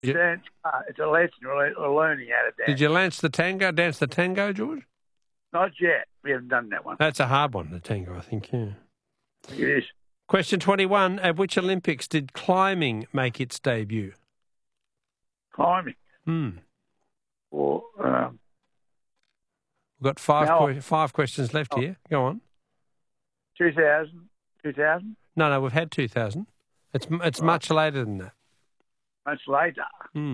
Dance, it's a lesson or learning how to dance. Did you dance the tango, George? Not yet. We haven't done that one. That's a hard one, the tango, I think, yeah. It is. Question 21. At which Olympics did climbing make its debut? Climbing. Or, We've got five questions left here. Go on. 2000? 2000? No, we've had 2000. It's right. Much later than that. Much later?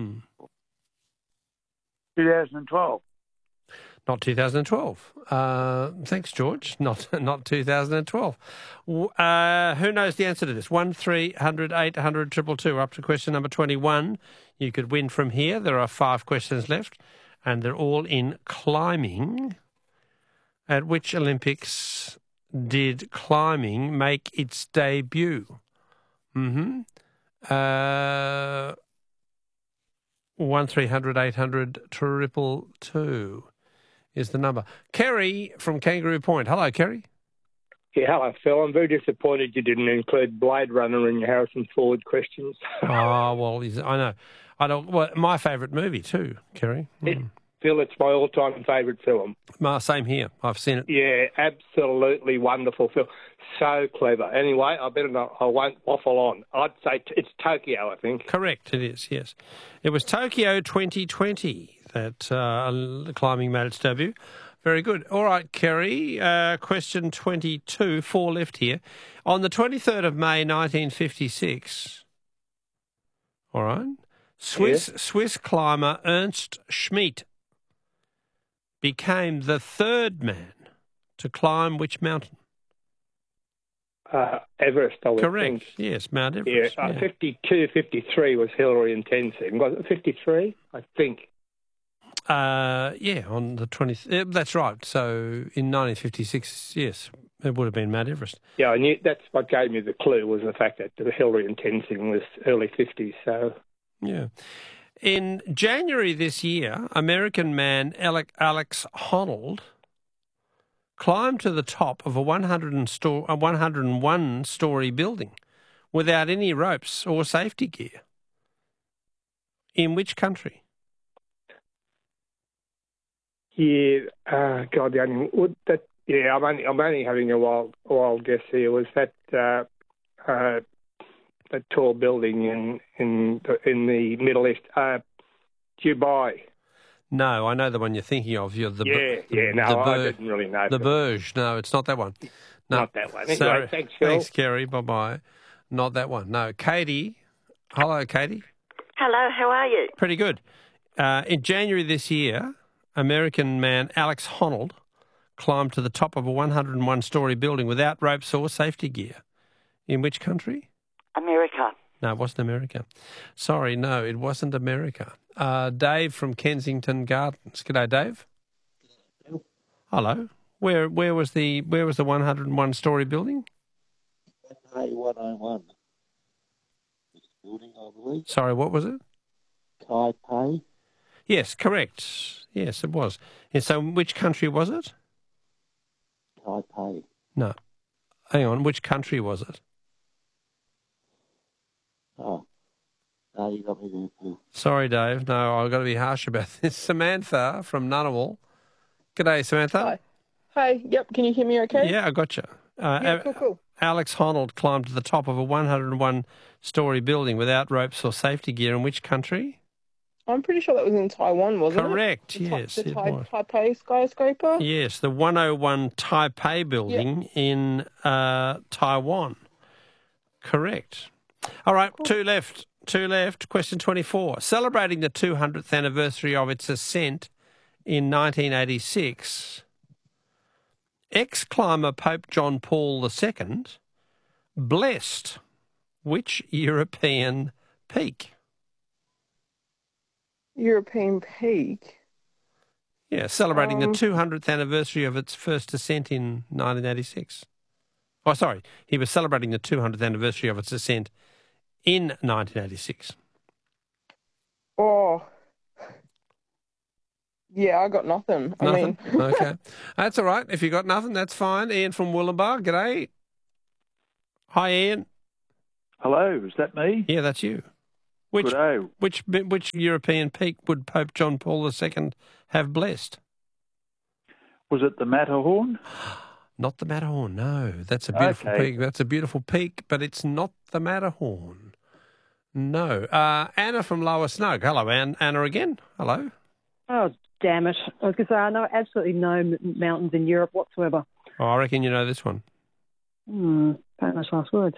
2012. Not 2012. Thanks, George. Not 2012. Who knows the answer to this? 1300 800 222. We're up to question number 21. You could win from here. There are 5 questions left, and they're all in climbing. At which Olympics did climbing make its debut? 1300 800 222 is the number. Kerry from Kangaroo Point. Hello, Kerry. Yeah, hello, Phil. I'm very disappointed you didn't include Blade Runner in your Harrison Ford questions. Oh, well, I know. Well, my favourite movie too, Kerry. Phil, it's my all-time favourite film. Same here. I've seen it. Yeah, absolutely wonderful film. So clever. Anyway, I won't waffle on. I'd say it's Tokyo, I think. Correct, it is, yes. It was Tokyo 2020 that climbing made its debut. Very good. All right, Kerry, question 22, 4 left here. On the 23rd of May 1956, all right, Swiss climber Ernst Schmidt became the third man to climb which mountain? Everest, I would Correct. think. Yes, Mount Everest. Yeah, 52, 53 was Hillary and Tenzing. Was it 53? I think. On the 20th. That's right. So in 1956, yes, it would have been Mount Everest. Yeah, I knew that's what gave me the clue was the fact that Hillary and Tenzing was early 50s. So. Yeah. In January this year, American man Alex Honnold climbed to the top of a 101-story building without any ropes or safety gear. In which country? Yeah, I'm only having a wild guess here. Was that a tall building in the Middle East? Dubai. No, I know the one you're thinking of. I didn't really know. The Burj. No, it's not that one. No. Not that one. Anyway, thanks, Phil. Thanks, Kerry. Bye-bye. Not that one. No. Katie. Hello, Katie. Hello, how are you? Pretty good. In January this year, American man Alex Honnold climbed to the top of a 101-story building without ropes or safety gear. In which country? America. No, it wasn't America. Sorry, no, it wasn't America. Dave from Kensington Gardens. G'day, Dave. Hello. Where was the 101-story building? Taipei 101. Building, I believe. Sorry, what was it? Taipei. Yes, correct. Yes, it was. And so, which country was it? Taipei. No. Hang on. Which country was it? Oh. No, you got me there too. Sorry, Dave. No, I've got to be harsh about this. Samantha from Ngunnawal. G'day, Samantha. Hi. Yep. Can you hear me okay? Yeah, I got you. Cool. Alex Honnold climbed to the top of a 101-story building without ropes or safety gear. In which country? I'm pretty sure that was in Taiwan, wasn't it? Correct, yes. The Taipei skyscraper? Yes, the 101 Taipei building in Taiwan. Correct. All right, cool. Two left. Question 24. Celebrating the 200th anniversary of its ascent in 1986, ex-climber Pope John Paul II blessed which European peak? European peak? Yeah, celebrating the 200th anniversary of its first ascent in 1986. Oh, sorry, he was celebrating the 200th anniversary of its ascent in 1986. Oh, yeah, I got nothing. Nothing? Okay. That's all right. If you got nothing, that's fine. Ian from Wollumbar, g'day. Hi, Ian. Hello, is that me? Yeah, that's you. Which Good day. which European peak would Pope John Paul II have blessed? Was it the Matterhorn? Not the Matterhorn, no. That's a beautiful Okay. peak. That's a beautiful peak, but it's not the Matterhorn. No. Anna from Lower Snug. Hello, Anna again. Hello. Oh, damn it. I was going to say, I know absolutely no mountains in Europe whatsoever. Oh, I reckon you know this one. Famous last words.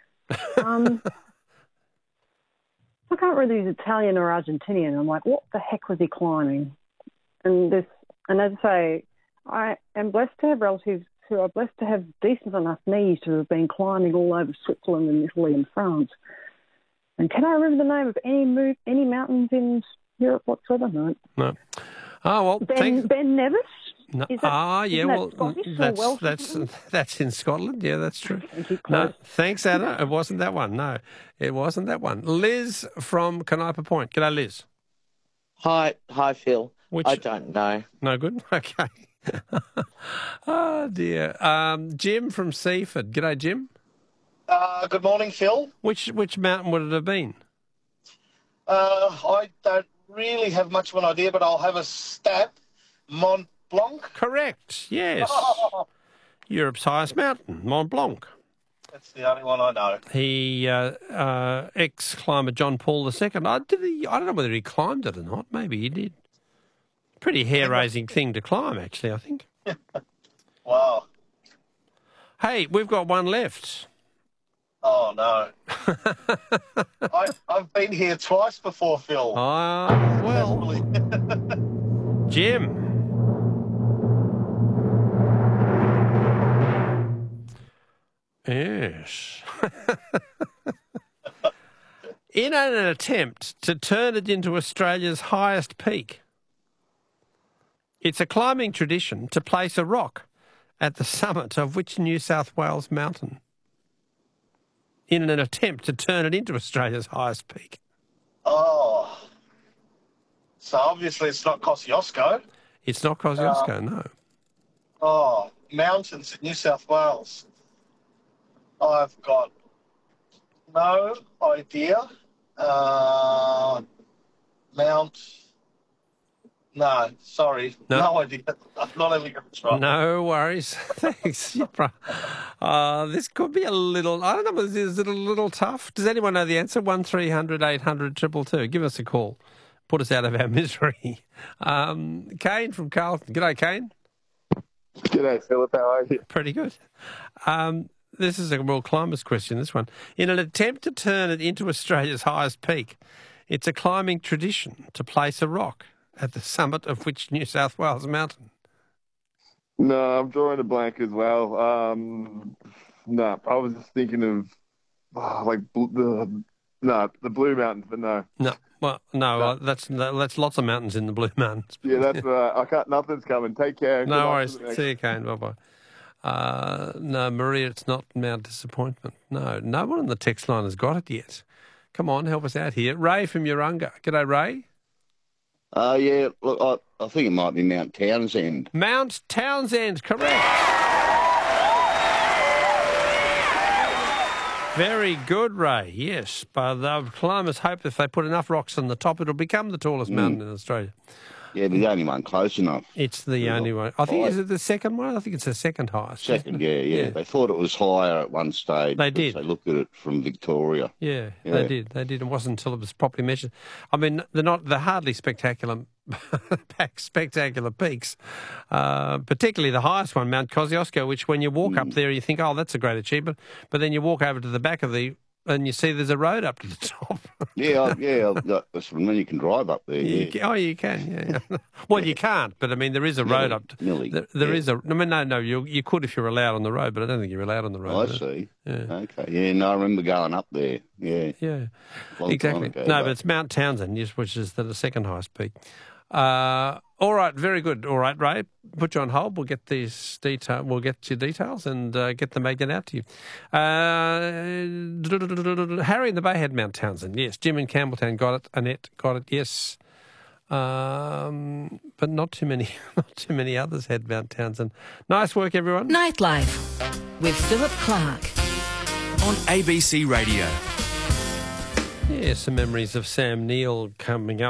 I can't read these Italian or Argentinian. I'm like, what the heck was he climbing? And as I say, I am blessed to have relatives who are blessed to have decent enough knees to have been climbing all over Switzerland and Italy and France. And can I remember the name of any mountains in Europe whatsoever? No. No. Oh, well, Ben Nevis? No. Is that, Yeah, isn't that well, Scottish or Welsh? that's in Scotland. Yeah, that's true. Close. No, thanks, Anna. It wasn't that one. No, it wasn't that one. Liz from Canopa Point. G'day, Liz. Hi, Phil. Which- I don't know. No good? Okay. Oh, dear. Jim from Seaford. G'day, Jim. Good morning, Phil. Which mountain would it have been? I don't really have much of an idea, but I'll have a stab. Mont Blanc. Correct. Yes. Europe's highest mountain, Mont Blanc. That's the only one I know. He ex-climber John Paul II. I don't know whether he climbed it or not. Maybe he did. Pretty hair-raising thing to climb, actually, I think. Wow. Hey, we've got one left. Oh, no. I've been here twice before, Phil. Well, Jim. Yes. In an attempt to turn it into Australia's highest peak, it's a climbing tradition to place a rock at the summit of which New South Wales mountain? In an attempt to turn it into Australia's highest peak. Oh. So obviously it's not Kosciuszko. It's not Kosciuszko, no. Oh, mountains in New South Wales. I've got no idea. No, sorry. No idea. I'm not even going to try. No worries. Thanks. This could be a little, I don't know, is it a little tough? Does anyone know the answer? 1300 800 222. Give us a call. Put us out of our misery. Kane from Carlton. G'day, Kane. G'day, Philip. How are you? Pretty good. This is a World Climbers question, this one. In an attempt to turn it into Australia's highest peak, it's a climbing tradition to place a rock at the summit of which New South Wales mountain? No, I'm drawing a blank as well. No, I was just thinking of the Blue Mountains, but no. No, well, no, that's lots of mountains in the Blue Mountains. Yeah, that's right. Nothing's coming. Take care. No worries. See you, Kane. Bye-bye. No, Maria, it's not Mount Disappointment. No one on the text line has got it yet. Come on, help us out here. Ray from Urunga. G'day, Ray. Yeah, look, I think it might be Mount Townsend. Mount Townsend, correct. Very good, Ray. Yes, but the climbers hope if they put enough rocks on the top, it'll become the tallest mountain in Australia. Yeah, the only one close enough. It's the only one. I think, is it the second one? I think it's the second highest. Second, yeah. They thought it was higher at one stage. They did. They looked at it from Victoria. Yeah, they did. It wasn't until it was properly measured. I mean, they're hardly spectacular peaks, particularly the highest one, Mount Kosciuszko, which when you walk up there, you think, oh, that's a great achievement. But then you walk over to the back of and you see there's a road up to the top. Yeah. That's when you can drive up there. Yeah. You can. Yeah. Well, you can't, but I mean, there is a road up. There is a. I mean, no. You could if you're allowed on the road, but I don't think you're allowed on the road. I see. Yeah. Okay. Yeah. No, I remember going up there. Yeah. Yeah. Long Exactly. time ago, No, but it's Mount Townsend, which is the second highest peak. All right, very good. All right, Ray, put you on hold. We'll get these details. We'll get your details and get the magnet out to you. Harry in the Bay had Mount Townsend. Yes, Jim in Campbelltown got it. Annette got it. Yes, but not too many. Not too many others had Mount Townsend. Nice work, everyone. Nightlife with Philip Clark on ABC Radio. Yeah, some memories of Sam Neill coming up.